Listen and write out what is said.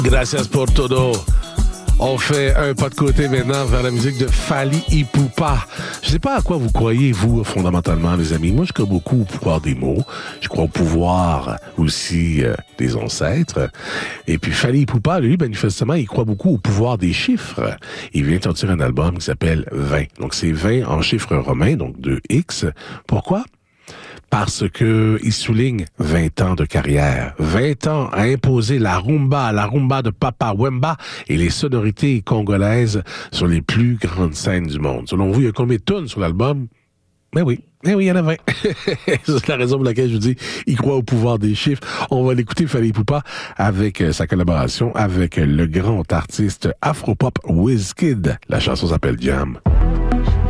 Gracias por todo. On fait un pas de côté maintenant vers la musique de Fally Ipupa. Je sais pas à quoi vous croyez, vous, fondamentalement, les amis. Moi, je crois beaucoup au pouvoir des mots. Je crois au pouvoir aussi des ancêtres. Et puis, Fally Ipupa, lui, manifestement, il croit beaucoup au pouvoir des chiffres. Il vient de sortir un album qui s'appelle 20. Donc, c'est 20 en chiffres romains, donc 2X. Pourquoi? Parce que il souligne 20 ans de carrière, 20 ans à imposer la rumba de Papa Wemba et les sonorités congolaises sur les plus grandes scènes du monde. Selon vous, il y a combien de tonnes sur l'album? Oui, il y en a 20. C'est la raison pour laquelle je vous dis, il croit au pouvoir des chiffres. On va l'écouter, Fally Ipupa, avec sa collaboration avec le grand artiste afropop Wizkid. La chanson s'appelle Jam.